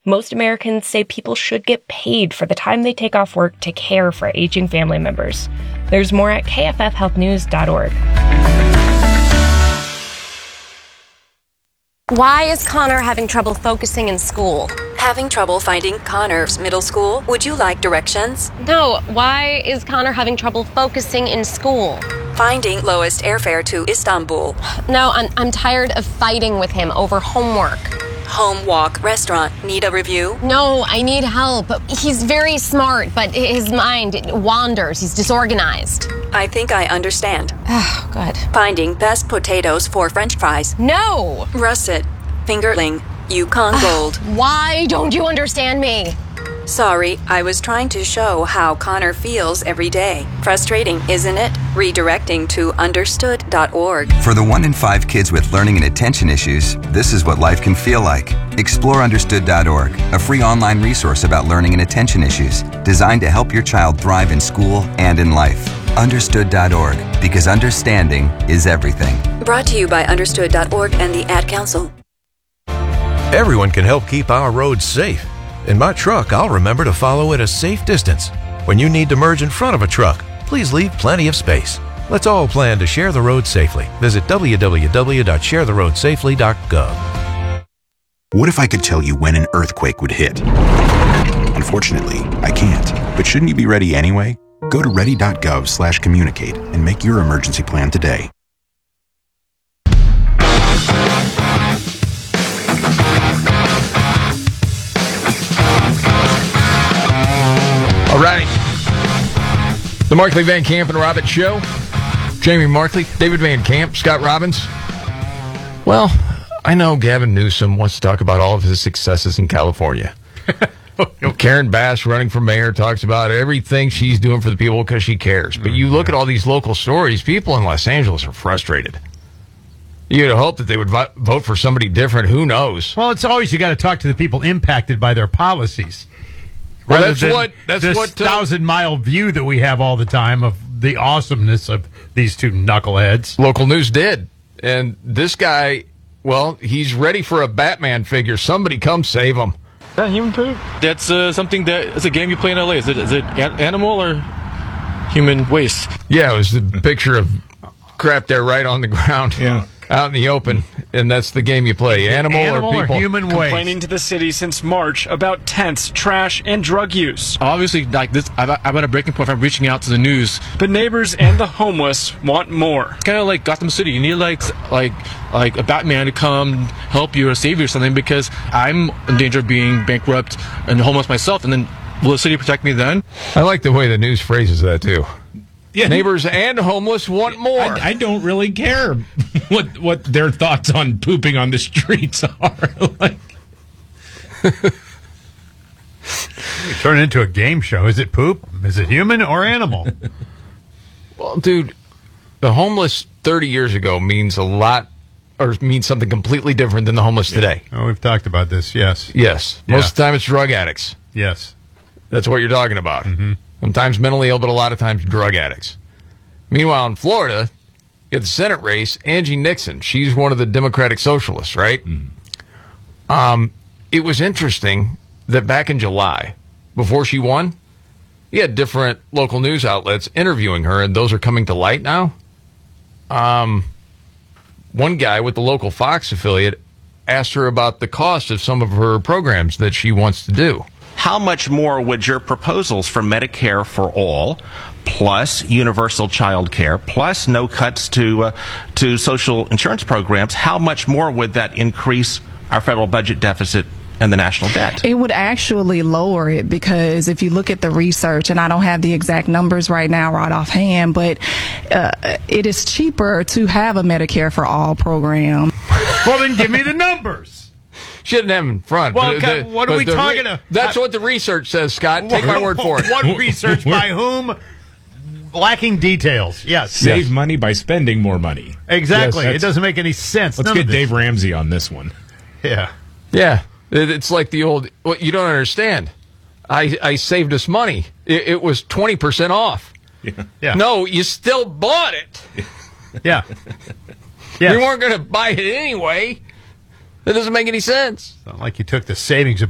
Most Americans say people should get paid for the time they take off work to care for aging family members. There's more at kffhealthnews.org. Why is Connor having trouble focusing in school? Having trouble finding Connor's middle school? Would you like directions? No, why is Connor having trouble focusing in school? Finding lowest airfare to Istanbul. No, I'm tired of fighting with him over homework. Home walk restaurant. Need a review? No, I need help. He's very smart, but his mind wanders. He's disorganized. I think I understand. Oh, good. Finding best potatoes for French fries. No! Russet. Fingerling. Yukon Gold. Why don't you understand me? Sorry, I was trying to show how Connor feels every day. Frustrating, isn't it? Redirecting to understood.org. For the 1 in 5 kids with learning and attention issues, this is what life can feel like. Explore understood.org, a free online resource about learning and attention issues, designed to help your child thrive in school and in life. Understood.org, because understanding is everything. Brought to you by understood.org and the Ad Council. Everyone can help keep our roads safe. In my truck, I'll remember to follow at a safe distance. When you need to merge in front of a truck, please leave plenty of space. Let's all plan to share the road safely. Visit www.sharetheroadsafely.gov. What if I could tell you when an earthquake would hit? Unfortunately, I can't. But shouldn't you be ready anyway? Go to ready.gov/communicate and make your emergency plan today. All right. The Markley, Van Camp, and Robbins Show. Jamie Markley, David Van Camp, Scott Robbins. Well, I know Gavin Newsom wants to talk about all of his successes in California. Karen Bass, running for mayor, talks about everything she's doing for the people because she cares. But you look at all these local stories, people in Los Angeles are frustrated. You'd hope that they would vote for somebody different. Who knows? Well, it's always you got to talk to the people impacted by their policies. Well, that's what 1,000-mile view that we have all the time of the awesomeness of these two knuckleheads. Local news did. And this guy, well, he's ready for a Batman figure. Somebody come save him. Is that human poop? That's something it's a game you play in LA. Is it animal or human waste? Yeah, it was the picture of crap there right on the ground. Yeah. Out in the open, and that's the game you play. Animal or people? Or human waste. Complaining to the city since March about tents, trash, and drug use. Obviously, like this, I'm at a breaking point. I'm reaching out to the news. But neighbors and the homeless want more. Kind of like Gotham City. You need like a Batman to come help you or save you or something, because I'm in danger of being bankrupt and homeless myself. And then will the city protect me then? I like the way the news phrases that too. Yeah. Neighbors and homeless want more. I don't really care what their thoughts on pooping on the streets are. Turn it into a game show. Is it poop? Is it human or animal? Well, dude, the homeless 30 years ago means a lot, or means something completely different than the homeless today. Oh, we've talked about this, yes. Yes. Yeah. Most of the time it's drug addicts. Yes. That's what you're talking about. Mm-hmm. Sometimes mentally ill, but a lot of times drug addicts. Meanwhile, in Florida, you have the Senate race, Angie Nixon. She's one of the Democratic Socialists, right? Mm-hmm. It was interesting that back in July, before she won, you had different local news outlets interviewing her, and those are coming to light now. One guy with the local Fox affiliate asked her about the cost of some of her programs that she wants to do. How much more would your proposals for Medicare for all, plus universal child care, plus no cuts to social insurance programs, how much more would that increase our federal budget deficit and the national debt? It would actually lower it, because if you look at the research, and I don't have the exact numbers right now right offhand, but it is cheaper to have a Medicare for all program. Well, then give me the numbers. She didn't have them in front. Well, what are we talking about? That's what the research says, Scott. Take my word for it. What research by whom? Lacking details. Yes. Save money by spending more money. Exactly. It doesn't make any sense. Let's get Dave Ramsey on this one. Yeah. Yeah. It's like the old, well, you don't understand. I saved us money. It was 20% off. Yeah. No, you still bought it. Yeah. You weren't going to buy it anyway. That doesn't make any sense. It's not like you took the savings